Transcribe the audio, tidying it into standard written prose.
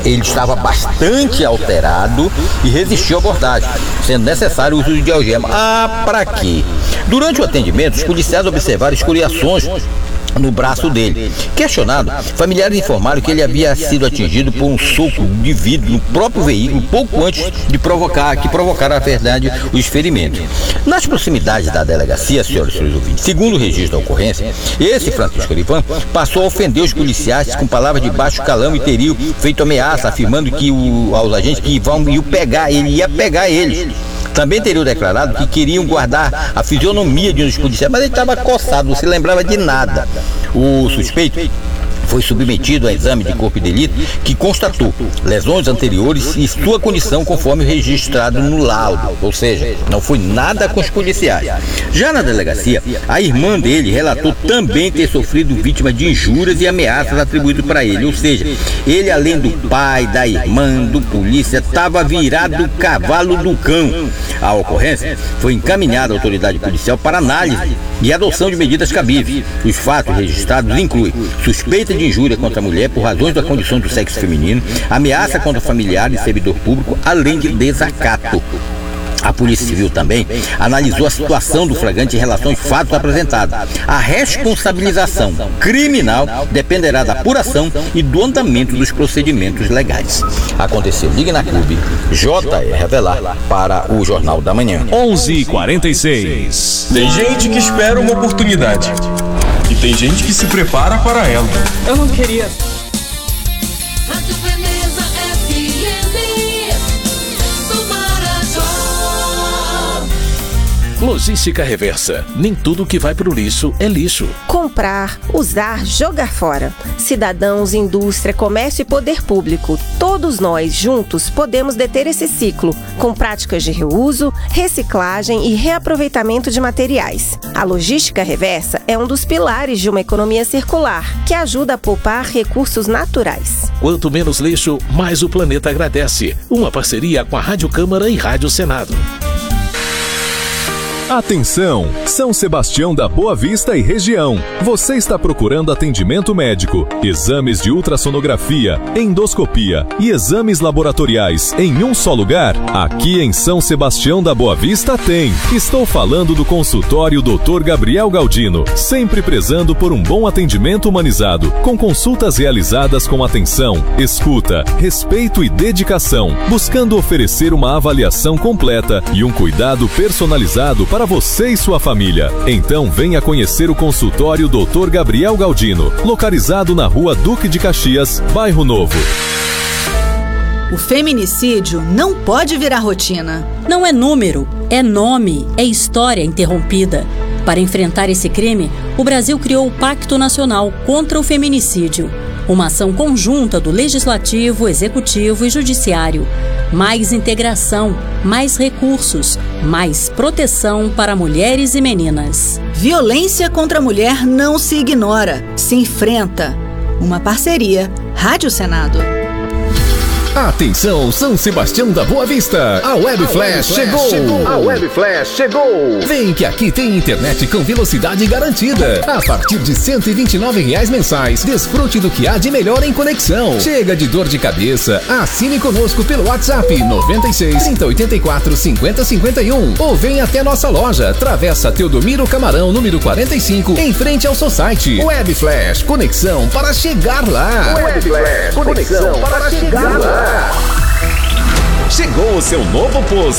Ele estava bastante alterado e resistiu à abordagem, sendo necessário o uso de algema. Para quê? Durante o atendimento, os policiais observaram escoriações no braço dele. Questionado, familiares informaram que ele havia sido atingido por um soco de vidro no próprio veículo pouco antes de provocar, na verdade, os ferimentos. Nas proximidades da delegacia, senhoras e senhores ouvintes, segundo o registro da ocorrência, esse Francisco Orivan passou a ofender os policiais com palavras de baixo calão e teria feito ameaça, afirmando que aos agentes que ia pegar eles. Também teriam declarado que queriam guardar a fisionomia de um dos policiais, mas ele estava coçado, não se lembrava de nada. O suspeito foi submetido a exame de corpo de delito que constatou lesões anteriores e sua condição conforme registrado no laudo, ou seja, não foi nada com os policiais. Já na delegacia, a irmã dele relatou também ter sofrido vítima de injúrias e ameaças atribuídas para ele, ou seja, ele, além do pai, da irmã, do polícia, estava virado cavalo do cão. A ocorrência foi encaminhada à autoridade policial para análise e adoção de medidas cabíveis. Os fatos registrados incluem suspeita de injúria contra a mulher por razões da condição do sexo feminino, ameaça contra familiar e servidor público, além de desacato. A Polícia Civil também analisou a situação do flagrante em relação aos fatos apresentados. A responsabilização criminal dependerá da apuração e do andamento dos procedimentos legais. Aconteceu. Ligue na Clube J.R. Avelar para o Jornal da Manhã. 11h46. Tem gente que espera uma oportunidade e tem gente que se prepara para ela. Eu não queria. Logística Reversa. Nem tudo que vai pro lixo é lixo. Comprar, usar, jogar fora. Cidadãos, indústria, comércio e poder público. Todos nós, juntos, podemos deter esse ciclo, com práticas de reuso, reciclagem e reaproveitamento de materiais. A logística reversa é um dos pilares de uma economia circular, que ajuda a poupar recursos naturais. Quanto menos lixo, mais o planeta agradece. Uma parceria com a Rádio Câmara e Rádio Senado. Atenção! São Sebastião da Boa Vista e região. Você está procurando atendimento médico, exames de ultrassonografia, endoscopia e exames laboratoriais em um só lugar? Aqui em São Sebastião da Boa Vista tem. Estou falando do consultório Dr. Gabriel Galdino, sempre prezando por um bom atendimento humanizado, com consultas realizadas com atenção, escuta, respeito e dedicação, buscando oferecer uma avaliação completa e um cuidado personalizado para você e sua família. Então venha conhecer o consultório Dr. Gabriel Galdino, localizado na Rua Duque de Caxias, Bairro Novo. O feminicídio não pode virar rotina. Não é número, é nome, é história interrompida. Para enfrentar esse crime, o Brasil criou o Pacto Nacional contra o Feminicídio, uma ação conjunta do Legislativo, Executivo e Judiciário. Mais integração, mais recursos, mais proteção para mulheres e meninas. Violência contra a mulher não se ignora, se enfrenta. Uma parceria Rádio Senado. Atenção, São Sebastião da Boa Vista! A Web Flash chegou! A Web Flash chegou! Vem que aqui tem internet com velocidade garantida. A partir de R$ 129 mensais, desfrute do que há de melhor em conexão. Chega de dor de cabeça, assine conosco pelo WhatsApp 96 3084 5051 ou vem até nossa loja, Travessa Teodomiro Camarão, número 45, em frente ao Society. Web Flash, conexão para chegar lá! Web Flash, conexão para chegar lá! Chegou o seu novo posto.